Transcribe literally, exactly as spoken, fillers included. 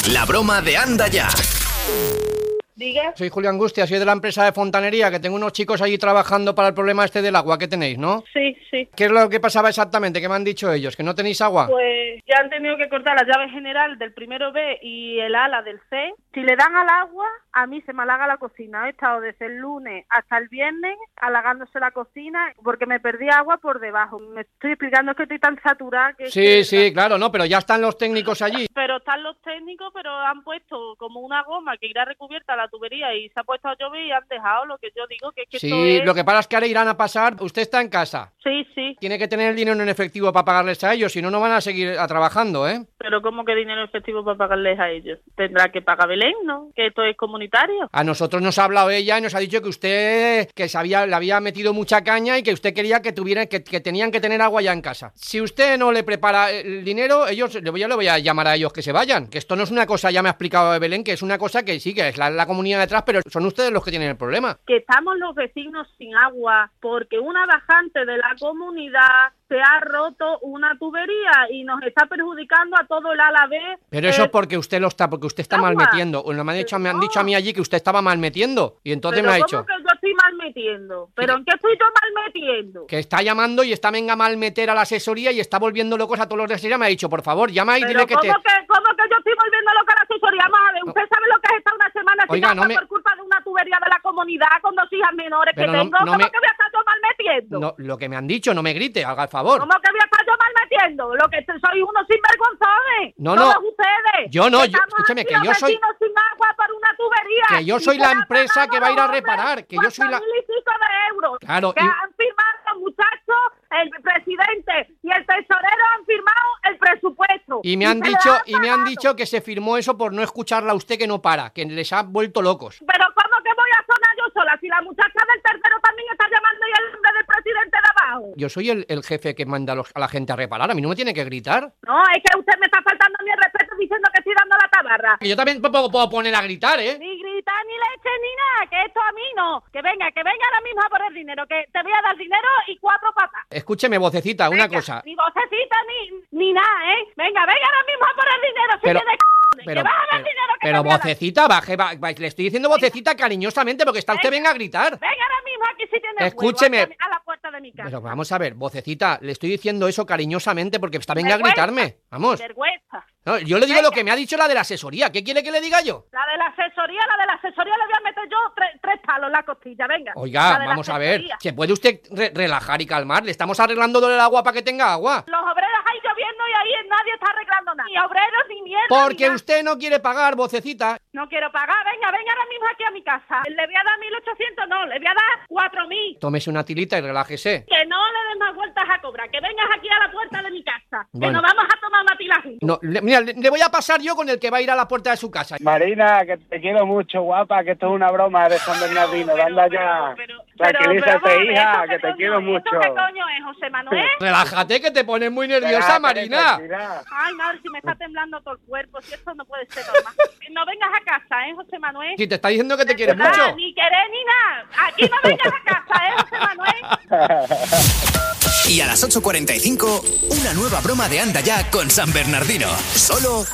La broma de Anda Ya. Diga. Soy Julio Angustia, soy de la empresa de fontanería, que tengo unos chicos allí trabajando para el problema este del agua que tenéis, ¿no? Sí, sí. ¿Qué es lo que pasaba exactamente? ¿Qué me han dicho ellos? ¿Que no tenéis agua? Pues ya han tenido que cortar la llave general del primero B y el ala del C. Si le dan al agua, a mí se me halaga la cocina. He estado desde el lunes hasta el viernes halagándose la cocina porque me perdí agua por debajo. Me estoy explicando, es que estoy tan saturada que... Sí, que... sí, claro, no, pero ya están los técnicos allí. Pero están los técnicos, pero han puesto como una goma que irá recubierta la tubería y se ha puesto a llover y han dejado lo que yo digo, que es que Sí, esto es... lo que pasa es que ahora irán a pasar. Usted está en casa. Sí, sí. Tiene que tener el dinero en efectivo para pagarles a ellos, si no, no van a seguir a trabajando, ¿eh? Pero ¿cómo que dinero efectivo para pagarles a ellos? Tendrá que pagar Belén, ¿no? Que esto es comunitario. A nosotros nos ha hablado ella y nos ha dicho que usted que se había, le había metido mucha caña y que usted quería que tuvieran que, que tenían que tener agua ya en casa. Si usted no le prepara el dinero, ellos le voy, yo le voy a llamar a ellos que se vayan. Que esto no es una cosa, ya me ha explicado Belén, que es una cosa que sí, que es la, la comunidad detrás, pero son ustedes los que tienen el problema. Que estamos los vecinos sin agua porque una bajante de la comunidad se ha roto una tubería y nos está perjudicando a todo el ala B. Pero eso eh, es porque usted lo está, porque usted está agua. mal metiendo. O me han dicho, me han dicho a mí allí que usted estaba mal metiendo. Y entonces pero me ha ¿cómo dicho que yo estoy mal metiendo? ¿Pero en qué estoy yo mal metiendo? que está llamando y está venga mal meter a la asesoría y está volviendo locos a todos los de asesoría. Me ha dicho, por favor, llama y Pero dile que ¿cómo te... que, ¿cómo que yo estoy volviendo loca a la asesoría? Vamos a ver, ¿usted sabe lo que es estar una semana sin Oiga, agua no me- por culpa de una tubería de la comunidad con dos hijas menores Pero que no- tengo? no ¿Cómo me- que voy a estar yo mal metiendo? No, lo que me han dicho, no me grite, haga el favor. ¿Cómo que voy a estar yo mal metiendo? Lo que soy unos sinvergonzones. No, Todos no. ustedes. Yo no, Que yo- estamos escúcheme, aquí que los yo soy- vecinos sin agua por una tubería. Que yo Y soy se la han empresa pagado que va a ir a los hombres reparar, que yo soy la- cuatro mil y pico de euros. Claro, Que y- han firmado los muchachos, el presidente y el tesorero han firmado el presupuesto. Y me han se dicho, les ha y me han pagado. dicho que se firmó eso por no escucharla a usted que no para, que les ha vuelto locos. Pero ¿cómo que voy a sonar yo sola? Si la muchacha del tercero también está llamando y el nombre del presidente de abajo. Yo soy el, el jefe que manda a, los- a la gente a reparar, a mí no me tiene que gritar. No, es que usted me está faltando mi respeto diciendo que estoy dando la tabarra. Que yo también me puedo, puedo poner a gritar, ¿eh? Ni gritar, ni leche, ni nada, que esto a mí no. Que venga, que venga ahora mismo a por el dinero, que te voy a dar dinero y cuatro patas. Escúcheme, vocecita, una Venga, cosa. Ni vocecita, ni, ni nada, ¿eh? Venga, venga ahora mismo a por el dinero, si Pero- tiene c***, Pero, que vas a dar pero, dinero que pero te voy a dar. vocecita, baje, ba- ba- le estoy diciendo vocecita cariñosamente porque está usted Venga. venga a gritar. Venga ahora mismo aquí si tiene Escúcheme. huevo, a la puerta de mi casa. Pero vamos a ver, vocecita, le estoy diciendo eso cariñosamente porque está venga a Vergüenza. gritarme. Vamos. Vergüenza. No, yo le digo Venga. lo que me ha dicho la de la asesoría. ¿Qué quiere que le diga yo? La de la asesoría, la de la asesoría le voy a meter yo tres, tres palos en la costilla, venga. Oiga, La de la vamos a ver. asesoría. ¿Se puede usted re- relajar y calmar? Le estamos arreglando el agua para que tenga agua. Los obreros ahí lloviendo y ahí nadie está arreglando nada. Ni obreros, ni mierda. Porque ni nada. usted no quiere pagar, vocecita. No quiero pagar, venga, venga ahora mismo aquí a mi casa. Le voy a dar mil ochocientos, no, le voy a dar cuatro mil. Tómese una tilita y relájese. Que no le des más vueltas a cobrar, que vengas aquí a la puerta de mi casa. Que Bueno. nos vamos a tomar una tila juntos. No, le- mira, le, le voy a pasar yo con el que va a ir a la puerta de su casa. Marina, que te quiero mucho, guapa, que esto es una broma de San Bernardino. Pero, Anda pero, ya. pero, Tranquilízate, pero, pero, hija, ¿esto que qué te coño quiero es? mucho. ¿Esto qué coño es, José Manuel? Relájate que te pones muy nerviosa, Relájate, Marina. tranquila. Ay, madre, si me está temblando todo el cuerpo, si esto no puede ser normal. No vengas a casa, ¿eh, José Manuel? Si te está diciendo que te quieres Nada, mucho. ni querer ni nada. Aquí no vengas a casa, ¿eh, José Manuel? Y a las ocho cuarenta y cinco, una nueva broma de Anda Ya con San Bernardino. Solo